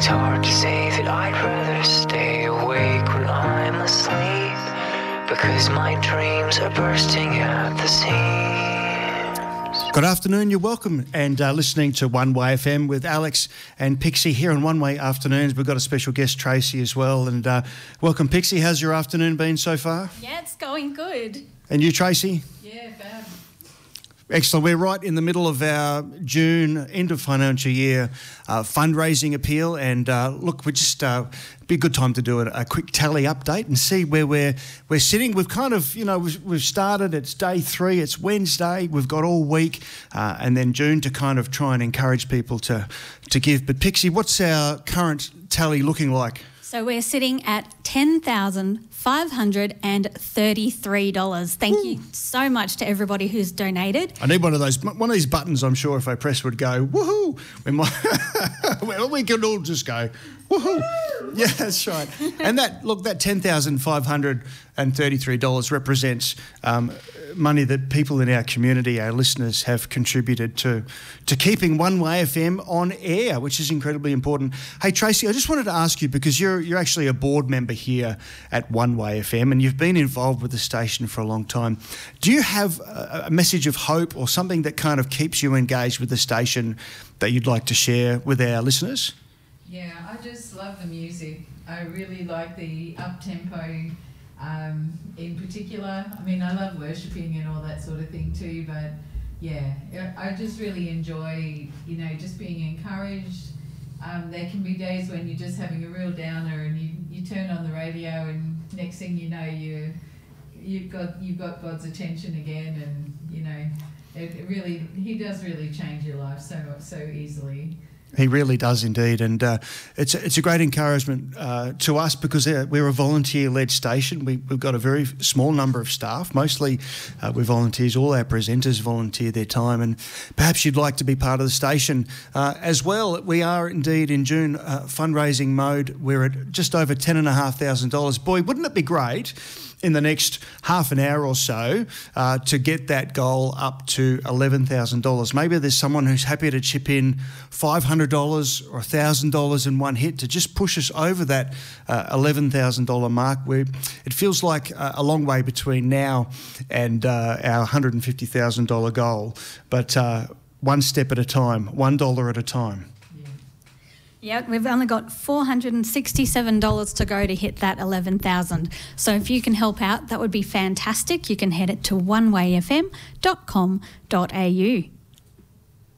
It's hard to say that I'd rather stay awake when I'm asleep, because my dreams are bursting at the seams. Good afternoon, you're welcome, and listening to One Way FM with Alex and Pixie here on One Way Afternoons. We've got a special guest, Tracy, as well, and welcome, Pixie. How's your afternoon been so far? Yeah, it's going good. And you, Tracy? Yeah, fab. Excellent. We're right in the middle of our June, end of financial year fundraising appeal, and look, we just be a good time to do a quick tally update and see where we're sitting. We've kind of, we've started. It's day 3. It's Wednesday. We've got all week, and then June to kind of try and encourage people to give. But Pixie, what's our current tally looking like? So we're sitting at $10,533. Thank you so much to everybody who's donated. I need one of these buttons. I'm sure if I press would go woohoo. Well, we can all just go woohoo. Yeah, that's right. And that $10,533 represents money that people in our community, our listeners, have contributed to keeping One Way FM on air, which is incredibly important. Hey, Tracy, I just wanted to ask you, because you're actually a board member here at One Way FM and you've been involved with the station for a long time. Do you have a message of hope or something that kind of keeps you engaged with the station that you'd like to share with our listeners? Yeah, I just love the music. I really like the up-tempo in particular. I mean, I love worshipping and all that sort of thing too, but yeah, I just really enjoy, just being encouraged. There can be days when you're just having a real downer and you turn on the radio and next thing you know you've got God's attention again, and He does really change your life so easily. He really does indeed, and it's a great encouragement to us, because we're a volunteer-led station. We've got a very small number of staff. Mostly we're volunteers. All our presenters volunteer their time, and perhaps you'd like to be part of the station as well. We are indeed in June fundraising mode. We're at just over $10,500. Boy, wouldn't it be great in the next half an hour or so to get that goal up to $11,000. Maybe there's someone who's happy to chip in $500 or $1,000 in one hit to just push us over that $11,000 mark. It feels like a long way between now and our $150,000 goal, but one step at a time, $1 at a time. Yeah, we've only got $467 to go to hit that 11,000. So if you can help out, that would be fantastic. You can head it to onewayfm.com.au.